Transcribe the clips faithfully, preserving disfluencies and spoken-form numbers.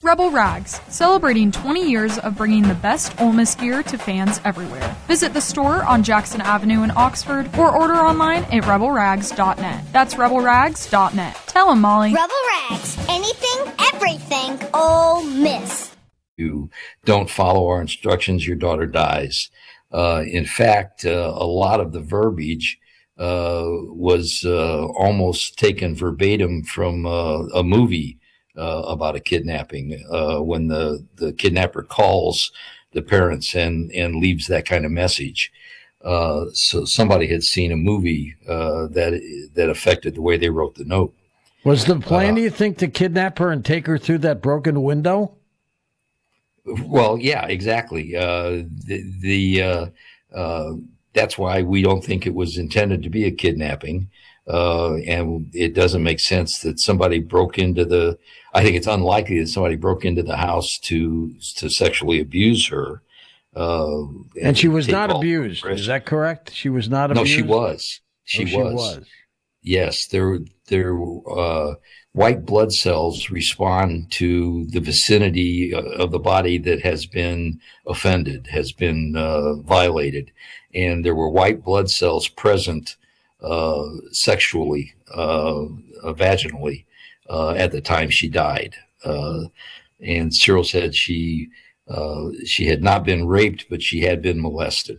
Rebel Rags, celebrating twenty years of bringing the best Ole Miss gear to fans everywhere. Visit the store on Jackson Avenue in Oxford or order online at rebel rags dot net. That's rebel rags dot net. Tell them, Molly. Rebel Rags, anything, everything, Ole Miss. You don't follow our instructions, your daughter dies. Uh, in fact, uh, a lot of the verbiage uh, was uh, almost taken verbatim from uh, a movie Uh, about a kidnapping, uh, when the, the kidnapper calls the parents and, and leaves that kind of message. Uh, so somebody had seen a movie uh, that that affected the way they wrote the note. Was the plan, uh, do you think, to kidnap her and take her through that broken window? Well, yeah, exactly. Uh, the the uh, uh, that's why we don't think it was intended to be a kidnapping. Uh, and it doesn't make sense that somebody broke into the, I think it's unlikely that somebody broke into the house to, to sexually abuse her. Uh, and, and she was not all- abused. Is that correct? She was not abused? No, she was. She, oh, she was. was. Yes. There, there, uh, white blood cells respond to the vicinity of the body that has been offended, has been, uh, violated. And there were white blood cells present Uh, sexually, uh, uh, vaginally, uh, at the time she died. Uh, and Cyril said she, uh, she had not been raped, but she had been molested.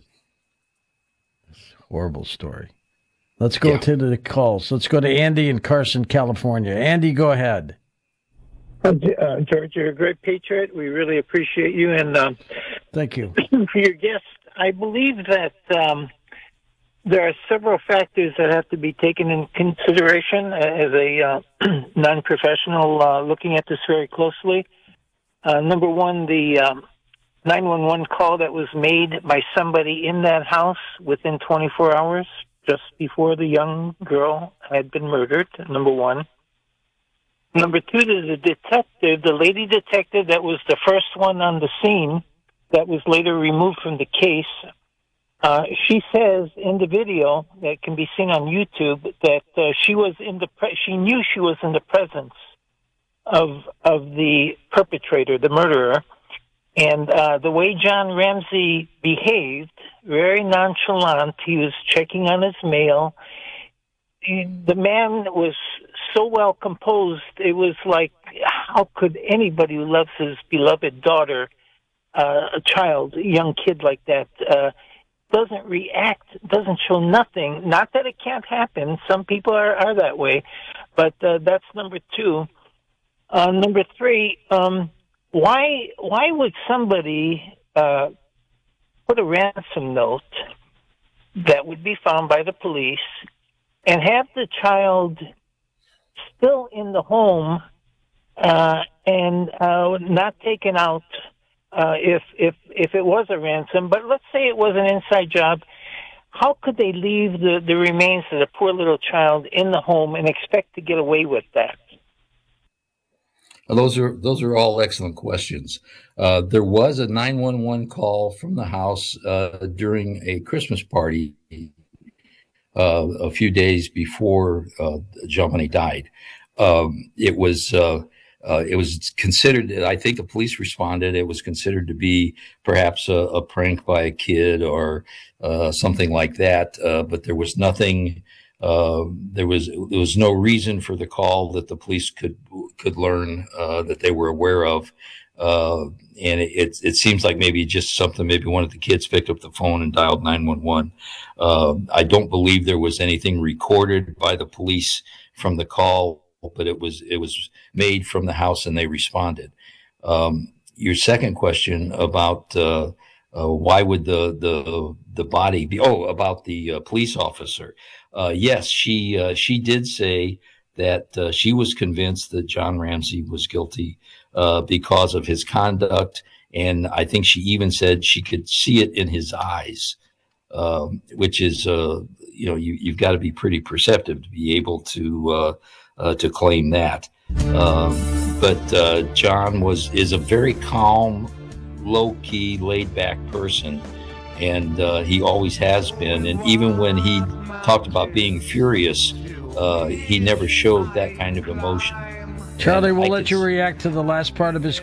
Horrible story. Let's go Yeah. to the calls. Let's go to Andy in Carson, California. Andy, go ahead. Uh, George, you're a great patriot. We really appreciate you. And um, thank you for your guest. I believe that um, there are several factors that have to be taken in consideration as a uh, non-professional uh, looking at this very closely. Uh, number one, the um, nine one one call that was made by somebody in that house within twenty-four hours, just before the young girl had been murdered, number one. Number two, there's a detective, the lady detective that was the first one on the scene that was later removed from the case. Uh, she says in the video that can be seen on YouTube that uh, she was in the pre- she knew she was in the presence of of the perpetrator, the murderer, and uh, the way John Ramsey behaved, very nonchalant. He was checking on his mail. He, the man was so well composed. It was like, how could anybody who loves his beloved daughter, uh, a child, a young kid like that, uh, doesn't react, doesn't show nothing. Not that it can't happen. Some people are, are that way. But uh, that's number two. Uh, number three, um, why why would somebody uh, put a ransom note that would be found by the police and have the child still in the home uh, and uh, not taken out Uh, if if if it was a ransom, but let's say it was an inside job, how could they leave the, the remains of the poor little child in the home and expect to get away with that? Those are those are all excellent questions. Uh, there was a nine one one call from the house uh, during a Christmas party uh, a few days before uh, Johnny died. Um, it was uh, uh, it was considered. I think the police responded. It was considered to be perhaps a, a prank by a kid or uh, something like that. Uh, but there was nothing. Uh, there was there was no reason for the call that the police could could learn uh, that they were aware of, uh, and it, it it seems like maybe just something. Maybe one of the kids picked up the phone and dialed nine one one. Uh, I don't believe there was anything recorded by the police from the call, but it was it was made from the house and they responded. Um, your second question about uh, uh, why would the the the body be? Oh, about the uh, police officer. Uh, yes, she uh, she did say that uh, she was convinced that John Ramsey was guilty uh, because of his conduct, and I think she even said she could see it in his eyes, um, which is uh, you know you, you've got to be pretty perceptive to be able to uh, uh, to claim that. Um, but uh, John was is a very calm, low key, laid back person. And uh, he always has been. And even when he talked about being furious, uh, he never showed that kind of emotion. Charlie, and we'll I let you react to the last part of his